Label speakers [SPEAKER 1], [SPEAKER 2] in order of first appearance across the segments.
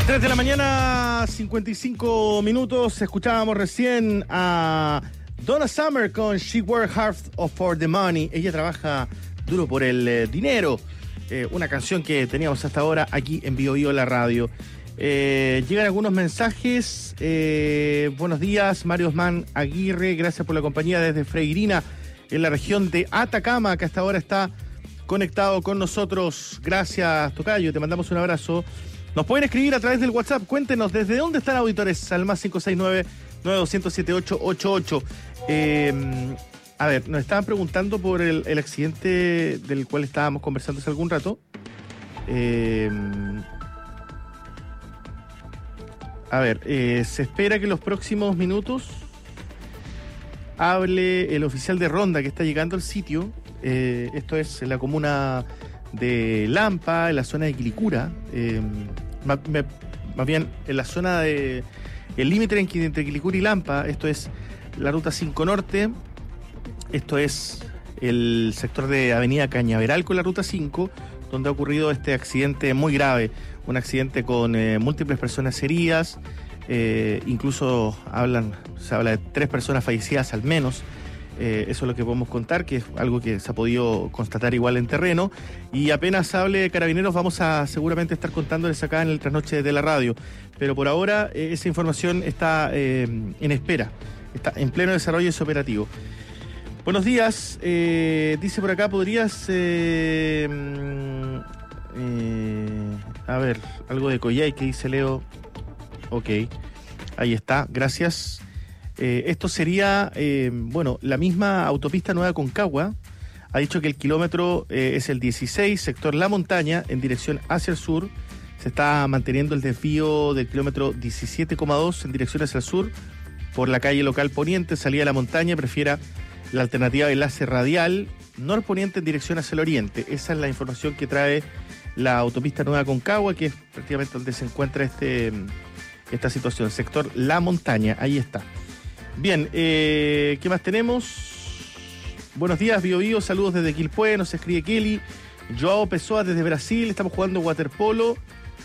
[SPEAKER 1] 3 de la mañana, 55 minutos. Escuchábamos recién a Donna Summer con She Worked Hard for the Money. Ella trabaja duro por el dinero. Una canción que teníamos hasta ahora aquí en Bio Bio la radio. Llegan algunos mensajes. Buenos días, Mario Osman Aguirre. Gracias por la compañía desde Freirina, en la región de Atacama, que hasta ahora está conectado con nosotros. Gracias, tocayo. Te mandamos un abrazo. Nos pueden escribir a través del WhatsApp. Cuéntenos desde dónde están, auditores, al más 569-9200-7888. A ver, nos estaban preguntando por el accidente del cual estábamos conversando hace algún rato. Se espera que en los próximos minutos hable el oficial de ronda que está llegando al sitio. Esto es en la comuna de Lampa, en la zona de Quilicura, más bien en la zona de el límite entre Quilicura y Lampa. Esto es la ruta 5 Norte, esto es el sector de Avenida Cañaveral con la ruta 5, donde ha ocurrido este accidente muy grave, un accidente con múltiples personas heridas, incluso se habla de 3 personas fallecidas al menos. Eso es lo que podemos contar, que es algo que se ha podido constatar igual en terreno, y apenas hable Carabineros vamos a seguramente estar contándoles acá en el trasnoche de la radio, pero por ahora esa información está en espera, está en pleno desarrollo ese operativo. Buenos días, dice por acá, podrías a ver, algo de Coyhai que dice Leo. Ok, ahí está, gracias. Esto sería, la misma autopista Nueva Concagua ha dicho que el kilómetro es el 16, sector La Montaña, en dirección hacia el sur. Se está manteniendo el desvío del kilómetro 17,2 en dirección hacia el sur por la calle local poniente, salida a La Montaña. Prefiera la alternativa de enlace radial norponiente en dirección hacia el oriente. Esa es la información que trae la autopista Nueva Concagua, que es prácticamente donde se encuentra esta situación, sector La Montaña. Ahí está. Bien, ¿qué más tenemos? Buenos días, Bio Bio, saludos desde Quilpué, nos escribe Kelly. Joao Pessoa desde Brasil, estamos jugando waterpolo.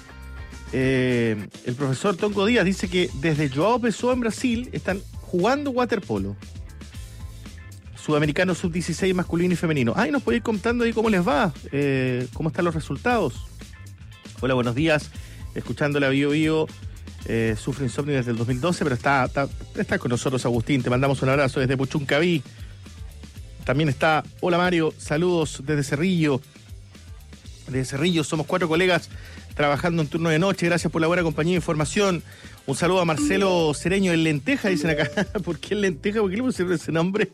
[SPEAKER 1] El profesor Tongo Díaz dice que desde Joao Pessoa en Brasil están jugando waterpolo. Sudamericano sub-16 masculino y femenino. Ay, nos puede ir contando ahí cómo les va, cómo están los resultados. Hola, buenos días, escuchando la Bio Bio. Sufre insomnio desde el 2012, pero está con nosotros Agustín, te mandamos un abrazo desde Puchuncaví. También está, hola Mario, saludos desde Cerrillo. Desde Cerrillo somos 4 colegas trabajando en turno de noche, gracias por la buena compañía e información. Un saludo a Marcelo Cereño en Lenteja, dicen acá. ¿Por qué en Lenteja? ¿Por qué le pusieron ese nombre?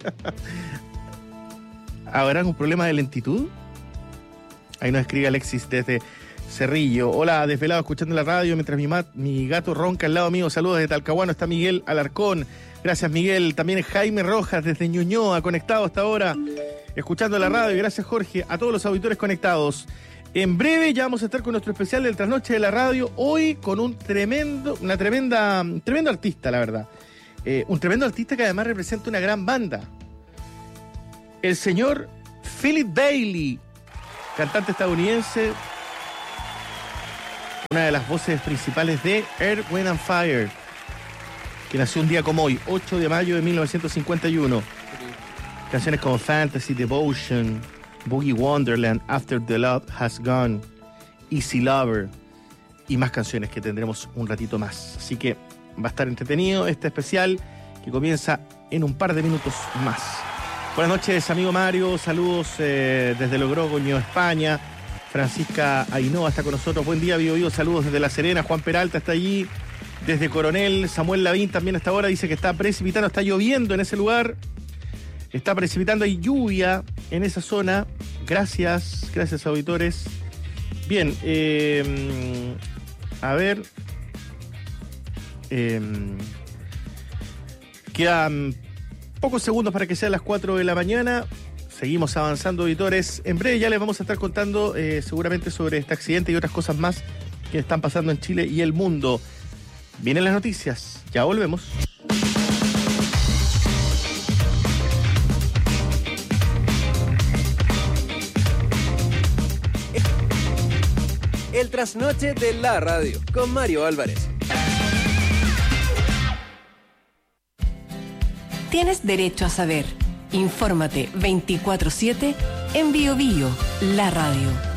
[SPEAKER 1] ¿Habrán un problema de lentitud? Ahí nos escribe Alexis desde Cerrillo. Hola, desvelado escuchando la radio mientras mi gato ronca al lado mío. Saludos desde Talcahuano, está Miguel Alarcón. Gracias, Miguel. También Jaime Rojas desde Ñuñoa, conectado hasta ahora, escuchando la radio. Gracias, Jorge. A todos los auditores conectados. En breve ya vamos a estar con nuestro especial del trasnoche de la radio. Hoy con un tremendo artista, la verdad. Un tremendo artista que además representa una gran banda. El señor Philip Bailey, cantante estadounidense, una de las voces principales de Earth, Wind and Fire, que nació un día como hoy, 8 de mayo de 1951. Canciones como Fantasy, Devotion, Boogie Wonderland, After the Love Has Gone, Easy Lover y más canciones que tendremos un ratito más. Así que va a estar entretenido este especial que comienza en un par de minutos más. Buenas noches, amigo Mario, saludos desde Logroño, España. Francisca Ainhoa está con nosotros. Buen día, Bio Bio. Saludos desde La Serena. Juan Peralta está allí. Desde Coronel. Samuel Lavín también hasta ahora dice que está precipitando, está lloviendo en ese lugar. Está precipitando, hay lluvia en esa zona. Gracias, auditores. Bien, a ver. Quedan pocos segundos para que sean las 4 de la mañana. Seguimos avanzando, auditores. En breve ya les vamos a estar contando seguramente sobre este accidente y otras cosas más que están pasando en Chile y el mundo. Vienen las noticias. Ya volvemos.
[SPEAKER 2] El trasnoche de la radio con Mario Álvarez.
[SPEAKER 3] Tienes derecho a saber. Infórmate 24/7 en Bio Bio, la radio.